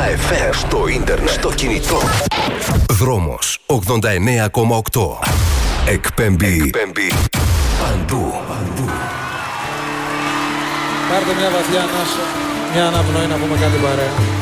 Στα FM, στο ίντερνετ, στο κινητό. Δρόμος 89,8. Εκπέμπει παντού. Πάρτε μια βαθιά ανάσα, μια αναπνοή να πούμε κάτι παρέα.